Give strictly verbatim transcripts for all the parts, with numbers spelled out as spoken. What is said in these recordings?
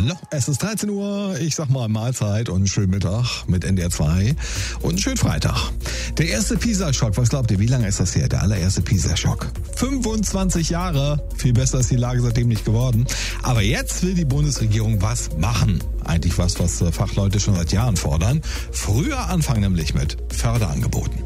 Hallo, es ist dreizehn Uhr. Ich sag mal Mahlzeit und schönen Mittag mit N D R zwei und schönen Freitag. Der erste Pisa-Schock, was glaubt ihr, wie lange ist das her? Der allererste Pisa-Schock. fünfundzwanzig Jahre. Viel besser ist die Lage seitdem nicht geworden. Aber jetzt will die Bundesregierung was machen. Eigentlich was, was Fachleute schon seit Jahren fordern. Früher anfangen nämlich mit Förderangeboten.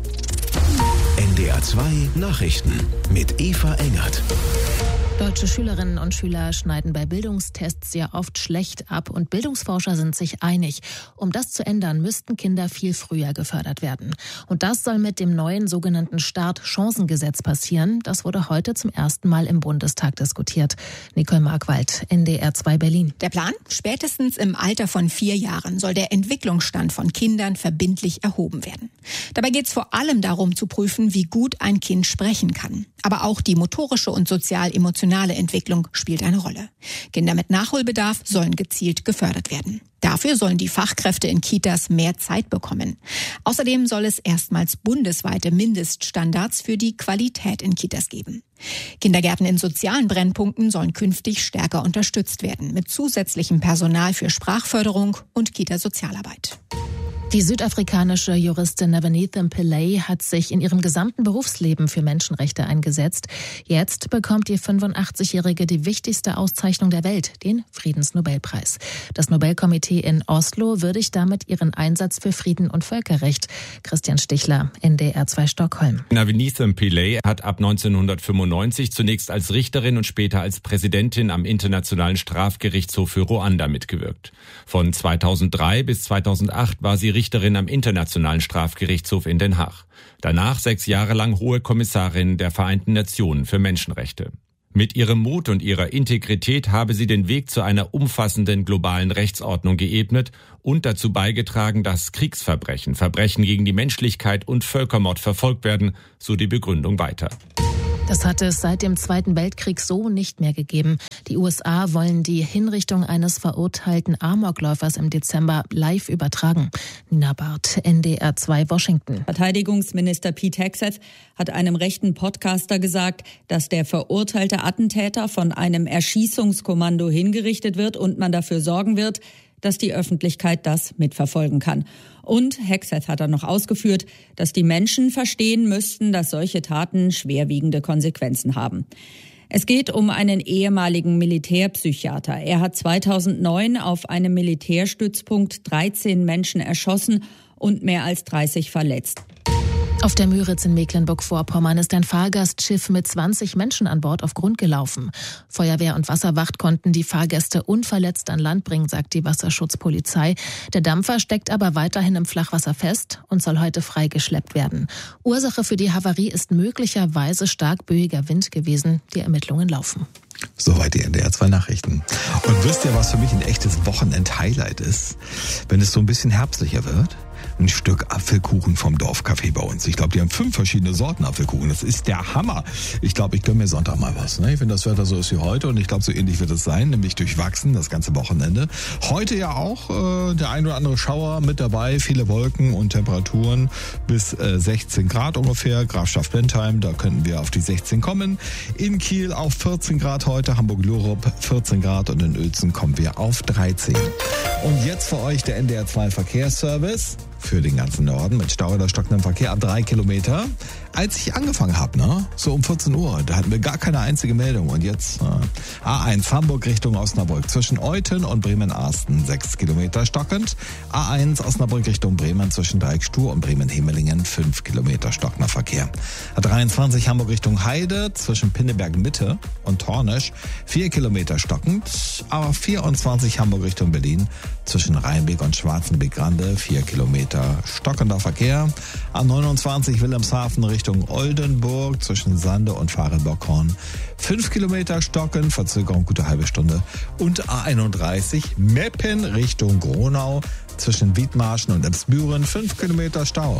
N D R zwei Nachrichten mit Eva Engert. Deutsche Schülerinnen und Schüler schneiden bei Bildungstests sehr oft schlecht ab und Bildungsforscher sind sich einig. Um das zu ändern, müssten Kinder viel früher gefördert werden. Und das soll mit dem neuen sogenannten Start-Chancengesetz passieren. Das wurde heute zum ersten Mal im Bundestag diskutiert. Nicole Markwald, N D R zwei Berlin. Der Plan? Spätestens im Alter von vier Jahren soll der Entwicklungsstand von Kindern verbindlich erhoben werden. Dabei geht es vor allem darum zu prüfen, wie gut ein Kind sprechen kann. Aber auch die motorische und sozial-emotionale Entwicklung spielt eine Rolle. Kinder mit Nachholbedarf sollen gezielt gefördert werden. Dafür sollen die Fachkräfte in Kitas mehr Zeit bekommen. Außerdem soll es erstmals bundesweite Mindeststandards für die Qualität in Kitas geben. Kindergärten in sozialen Brennpunkten sollen künftig stärker unterstützt werden, mit zusätzlichem Personal für Sprachförderung und Kita-Sozialarbeit. Die südafrikanische Juristin Navanetha Pillay hat sich in ihrem gesamten Berufsleben für Menschenrechte eingesetzt. Jetzt bekommt die fünfundachtzigjährige die wichtigste Auszeichnung der Welt, den Friedensnobelpreis. Das Nobelkomitee in Oslo würdigt damit ihren Einsatz für Frieden und Völkerrecht. Christian Stichler, N D R zwei Stockholm. Navanetha Pillay hat ab neunzehnhundertfünfundneunzig zunächst als Richterin und später als Präsidentin am Internationalen Strafgerichtshof für Ruanda mitgewirkt. Von zweitausenddrei bis zweitausendacht war sie Richterin am Internationalen Strafgerichtshof in Den Haag. Danach sechs Jahre lang Hohe Kommissarin der Vereinten Nationen für Menschenrechte. Mit ihrem Mut und ihrer Integrität habe sie den Weg zu einer umfassenden globalen Rechtsordnung geebnet und dazu beigetragen, dass Kriegsverbrechen, Verbrechen gegen die Menschlichkeit und Völkermord verfolgt werden, so die Begründung weiter. Das hat es seit dem Zweiten Weltkrieg so nicht mehr gegeben. Die U S A wollen die Hinrichtung eines verurteilten Amokläufers im Dezember live übertragen. Nina Barth, N D R zwei Washington. Verteidigungsminister Pete Hegseth hat einem rechten Podcaster gesagt, dass der verurteilte Attentäter von einem Erschießungskommando hingerichtet wird und man dafür sorgen wird, dass die Öffentlichkeit das mitverfolgen kann. Und Hegseth hat dann noch ausgeführt, dass die Menschen verstehen müssten, dass solche Taten schwerwiegende Konsequenzen haben. Es geht um einen ehemaligen Militärpsychiater. Er hat zweitausendneun auf einem Militärstützpunkt dreizehn Menschen erschossen und mehr als dreißig verletzt. Auf der Müritz in Mecklenburg-Vorpommern ist ein Fahrgastschiff mit zwanzig Menschen an Bord auf Grund gelaufen. Feuerwehr und Wasserwacht konnten die Fahrgäste unverletzt an Land bringen, sagt die Wasserschutzpolizei. Der Dampfer steckt aber weiterhin im Flachwasser fest und soll heute freigeschleppt werden. Ursache für die Havarie ist möglicherweise stark böiger Wind gewesen. Die Ermittlungen laufen. Soweit die N D R zwei Nachrichten. Und wisst ihr, was für mich ein echtes Wochenend-Highlight ist? Wenn es so ein bisschen herbstlicher wird? Ein Stück Apfelkuchen vom Dorfcafé bei uns. Ich glaube, die haben fünf verschiedene Sorten Apfelkuchen. Das ist der Hammer. Ich glaube, ich gönne mir Sonntag mal was. Ne? Wenn das Wetter so ist wie heute, und ich glaube, so ähnlich wird es sein, nämlich durchwachsen das ganze Wochenende. Heute ja auch äh, der ein oder andere Schauer mit dabei, viele Wolken und Temperaturen bis äh, sechzehn Grad ungefähr. Grafschaft Bentheim, da könnten wir auf die sechzehn kommen. In Kiel auf vierzehn Grad heute, Hamburg-Lurup vierzehn Grad und in Uelzen kommen wir auf dreizehn. Und jetzt für euch der N D R zwei Verkehrsservice für den ganzen Norden mit Stau oder stockendem Verkehr ab drei Kilometer. Als ich angefangen habe, ne, so um vierzehn Uhr, da hatten wir gar keine einzige Meldung. Und jetzt äh, A eins Hamburg Richtung Osnabrück zwischen Euthen und Bremen-Arsten sechs Kilometer stockend. A eins Osnabrück Richtung Bremen zwischen Dreieckstur und Bremen-Hemelingen fünf Kilometer stockender Verkehr. A dreiundzwanzig Hamburg Richtung Heide zwischen Pinneberg Mitte und Tornisch vier Kilometer stockend. A vierundzwanzig Hamburg Richtung Berlin zwischen Rheinbeck und Schwarzenbeck-Grande vier Kilometer stockender Verkehr. A neunundzwanzig Wilhelmshaven Richtung Oldenburg zwischen Sande und Fahrenbockhorn fünf Kilometer stocken, Verzögerung gute halbe Stunde. Und A einunddreißig Meppen Richtung Gronau zwischen Wiedmarschen und Emsbüren fünf Kilometer Stau.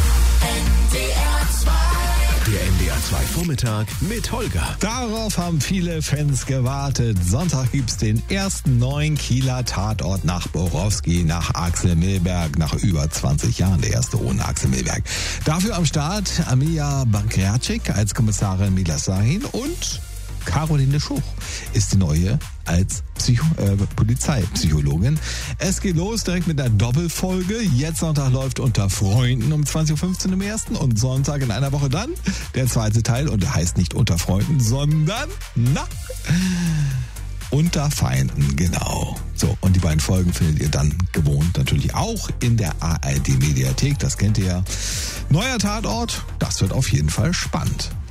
Der N D R zwei Vormittag mit Holger. Darauf haben viele Fans gewartet. Sonntag gibt's den ersten neuen Kieler Tatort nach Borowski, nach Axel Milberg, nach über zwanzig Jahren, der erste ohne Axel Milberg. Dafür am Start Amilia Bankratschik als Kommissarin Mila Sahin und Caroline Schuch ist die neue als Psycho, äh, Polizeipsychologin. Es geht los direkt mit einer Doppelfolge. Jetzt Sonntag läuft Unter Freunden um zwanzig Uhr fünfzehn im ersten und Sonntag in einer Woche dann der zweite Teil. Und der heißt nicht Unter Freunden, sondern, na, Unter Feinden, genau. So, und die beiden Folgen findet ihr dann gewohnt natürlich auch in der A R D Mediathek. Das kennt ihr ja. Neuer Tatort, das wird auf jeden Fall spannend.